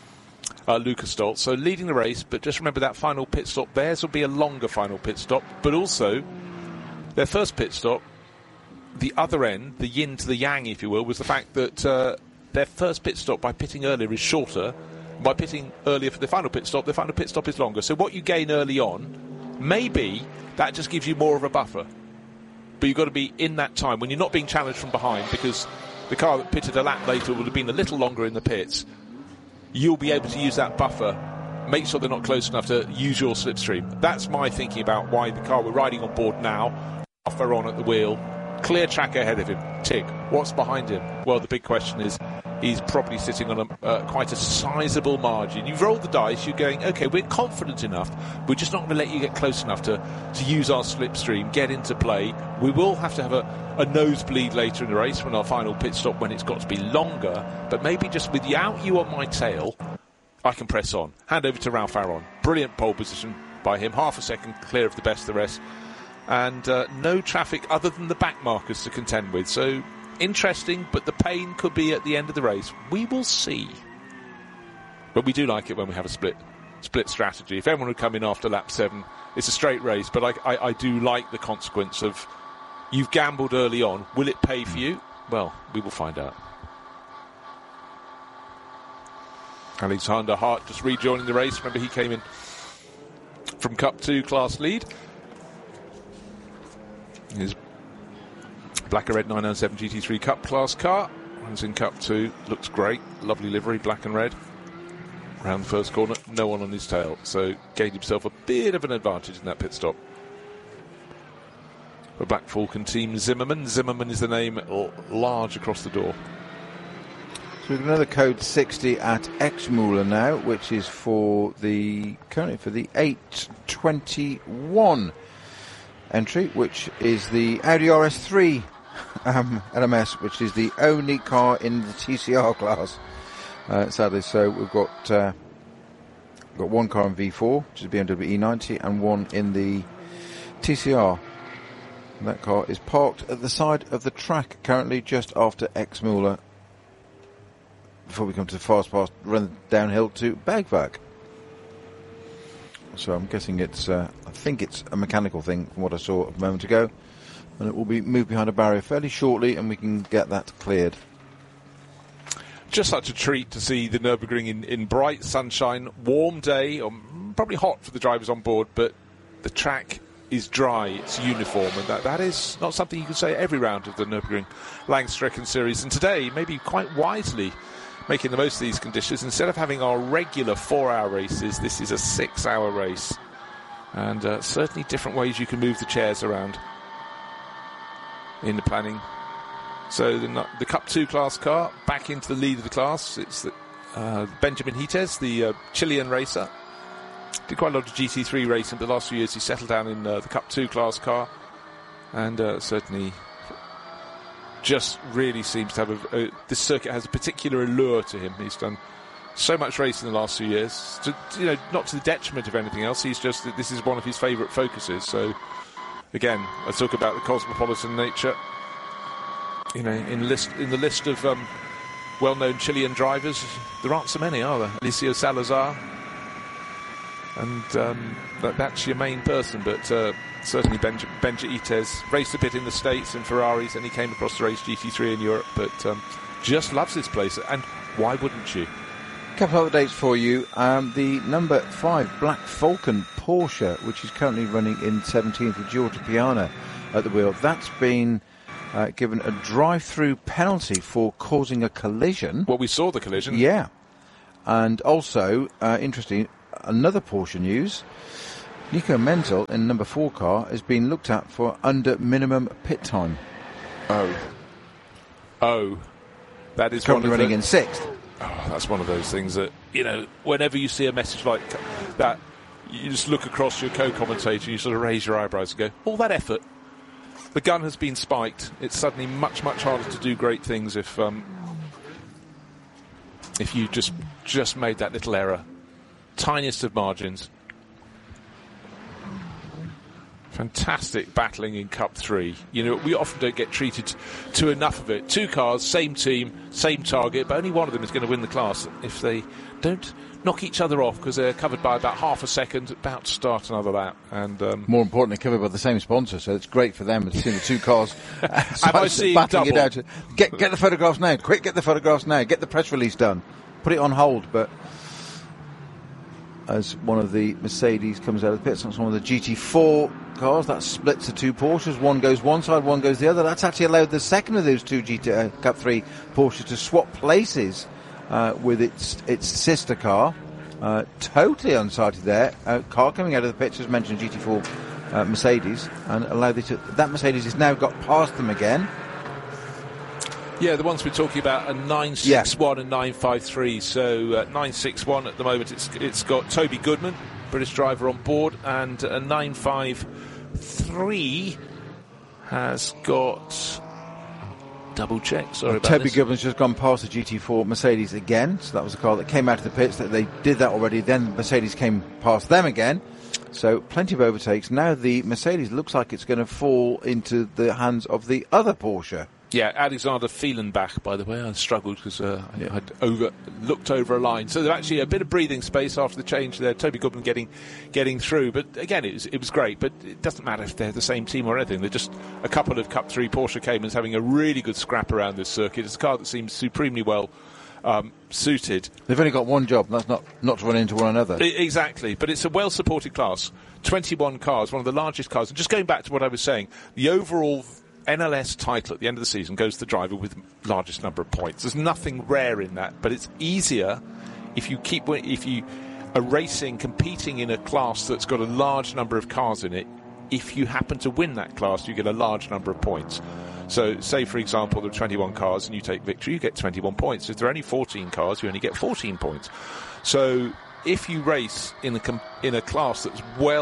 Lucas Stoltz. So leading the race, but just remember that final pit stop. Theirs will be a longer final pit stop, but also their first pit stop, the other end, the yin to the yang, if you will, was the fact that their first pit stop by pitting earlier is shorter. By pitting earlier for the final pit stop, the final pit stop is longer. So what you gain early on, maybe that just gives you more of a buffer. But you've got to be in that time when you're not being challenged from behind, because the car that pitted a lap later would have been a little longer in the pits. You'll be able to use that buffer. Make sure they're not close enough to use your slipstream. That's my thinking about why the car we're riding on board now, Ferron at the wheel, clear track ahead of him, tick. What's behind him? Well, the big question is, he's probably sitting on quite a sizable margin. You've rolled the dice, you're going, OK, we're confident enough, we're just not going to let you get close enough to use our slipstream, get into play. We will have to have a nosebleed later in the race when our final pit stop, when it's got to be longer, but maybe just without you on my tail, I can press on. Hand over to Ralph Aron. Brilliant pole position by him, half a second clear of the best of the rest. And no traffic other than the back markers to contend with. So interesting, but the pain could be at the end of the race. We will see. But we do like it when we have a split strategy. If everyone would come in after lap 7, it's a straight race. But I do like the consequence of you've gambled early on. Will it pay for you? Well, we will find out. Alexander Hart just rejoining the race. Remember, he came in from Cup 2 class lead. His black and red 997 GT3 Cup class car runs in Cup 2, looks great, lovely livery, black and red. Round the first corner, no one on his tail, so gained himself a bit of an advantage in that pit stop. The Black Falcon team Zimmerman is the name large across the door. So we've got another code 60 at Exmüller now, which is currently for the 821 entry, which is the Audi RS3 LMS, which is the only car in the TCR class, sadly. So we've got one car in V4, which is BMW E90, and one in the TCR. And that car is parked at the side of the track, currently just after Exmüller, before we come to the fast pass, run downhill to Bergwerk. So I'm guessing I think it's a mechanical thing from what I saw a moment ago, and it will be moved behind a barrier fairly shortly, and we can get that cleared. Just such a treat to see the Nürburgring in bright sunshine, warm day, or probably hot for the drivers on board, but the track is dry, it's uniform, and that is not something you can say every round of the Nürburgring Langstrecken series. And today, maybe quite wisely, making the most of these conditions. Instead of having our regular 4-hour races, this is a 6-hour race. And certainly different ways you can move the chairs around in the planning. So the Cup 2 class car back into the lead of the class. It's Benjamin Hites, the Chilean racer. Did quite a lot of GT3 racing, but the last few years he settled down in the Cup 2 class car. And certainly just really seems to have this circuit has a particular allure to him. He's done so much racing in the last few years. Not to the detriment of anything else. He's just this is one of his favourite focuses. So again, I talk about the cosmopolitan nature. In the list of well-known Chilean drivers, there aren't so many, are there? Eliseo Salazar, and that's your main person. But certainly Benji'ites raced a bit in the States in Ferraris, and he came across to race GT3 in Europe. But just loves this place, and why wouldn't you? A couple of updates for you. The number 5 Black Falcon Porsche, which is currently running in 17th with Giorgio Piana at the wheel, that's been given a drive-through penalty for causing a collision. Well, we saw the collision. Yeah. And also, interesting, another Porsche news, Nico Menzel in number 4 car has been looked at for under minimum pit time. Oh. That is currently running in 6th. Oh, that's one of those things that, whenever you see a message like that, you just look across your co-commentator and you sort of raise your eyebrows and go, all that effort. The gun has been spiked. It's suddenly much, much harder to do great things if you just made that little error. Tiniest of margins. Fantastic battling in Cup 3. We often don't get treated to enough of it. 2 cars, same team, same target, but only one of them is going to win the class if they don't knock each other off because they're covered by about half a second, about to start another lap. And more importantly, covered by the same sponsor, so it's great for them to see the 2 cars battling it out. Get the photographs now. Quick, get the photographs now. Get the press release done. Put it on hold, but as one of the Mercedes comes out of the pits, that's one of the GT4 cars, that splits the 2 Porsches. One goes one side, one goes the other. That's actually allowed the second of those 2 Cup 3 Porsches to swap places with its sister car. Totally unsighted there. Car coming out of the pits, as mentioned, GT4 Mercedes, and allowed that Mercedes has now got past them again. Yeah, the ones we're talking about are 961 and 953. So 961 at the moment, it's got Toby Goodman, British driver, on board, and 953 has got double check. Sorry about Toby this. Goodman's just gone past the GT4 Mercedes again. So that was the car that came out of the pits. That they did that already. Then Mercedes came past them again. So plenty of overtakes. Now the Mercedes looks like it's going to fall into the hands of the other Porsche. Yeah, Alexander Fehlenbach, by the way. I struggled because I'd looked over a line. So there's actually a bit of breathing space after the change there. Toby Goodman getting through. But again, it was great. But it doesn't matter if they're the same team or anything. They're just a couple of Cup 3 Porsche Caymans having a really good scrap around this circuit. It's a car that seems supremely well suited. They've only got one job, and that's not to run into one another. Exactly. But it's a well-supported class. 21 cars, one of the largest cars. And just going back to what I was saying, the overall NLS title at the end of the season goes to the driver with largest number of points. There's nothing rare in that, but it's easier if you are racing, competing in a class that's got a large number of cars in it. If you happen to win that class, you get a large number of points. So, say for example, there are 21 cars and you take victory, you get 21 points. If there are only 14 cars, you only get 14 points. So, if you race in a class that's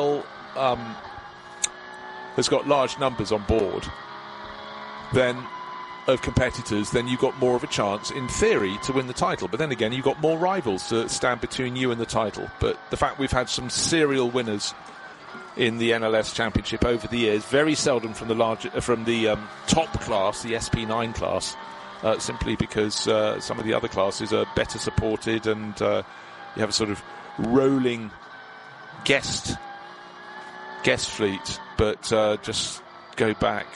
has got large numbers on board, then of competitors, then you've got more of a chance, in theory, to win the title. But then again, you've got more rivals to stand between you and the title. But the fact we've had some serial winners in the NLS Championship over the years, very seldom from the top class, the SP9 class, simply because some of the other classes are better supported, and you have a sort of rolling guest fleet. But just go back.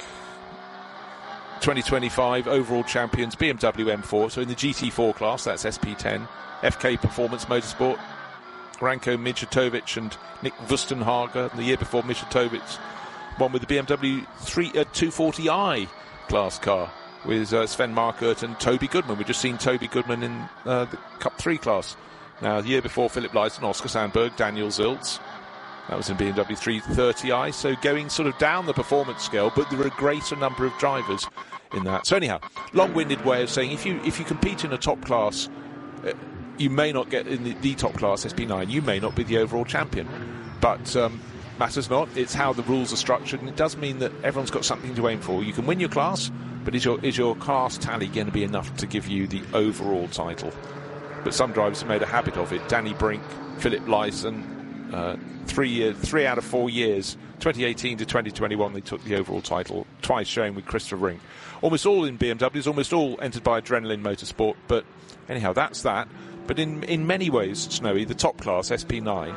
2025 overall champions BMW M4, so in the GT4 class, that's SP10, FK Performance Motorsport, Ranko Mijatovic and Nick Wustenhager. The year before, Mijatovic won with the BMW 240i class car with Sven Markert and Toby Goodman. We've just seen Toby Goodman in the Cup 3 class. Now, the year before, Philip Leiston, Oscar Sandberg, Daniel Ziltz. That was in BMW 330i, so going sort of down the performance scale, but there are a greater number of drivers in that. So anyhow, long-winded way of saying, if you compete in a top class, you may not get in the top class, SP9, you may not be the overall champion. But matters not, it's how the rules are structured, and it does mean that everyone's got something to aim for. You can win your class, but is your class tally going to be enough to give you the overall title? but some drivers have made a habit of it. Danny Brink, Philip Lyson, 3 out of 4 years, 2018 to 2021, they took the overall title, twice showing with Christopher Rink. Almost all in BMWs, almost all entered by Adrenaline Motorsport, but anyhow, that's that. But in many ways, Snowy, the top class, SP9,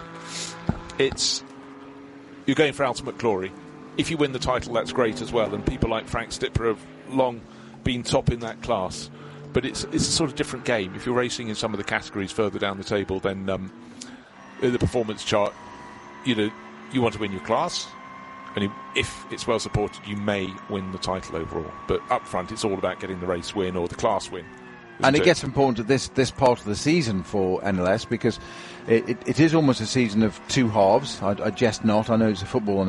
you're going for ultimate glory. If you win the title, that's great as well, and people like Frank Stipper have long been top in that class. But it's a sort of different game. If you're racing in some of the categories further down the table, then in the performance chart, you want to win your class, and if it's well supported, you may win the title overall. But up front, it's all about getting the race win or the class win. And it gets important at this part of the season for NLS, because it is almost a season of two halves. I jest not. I know it's a football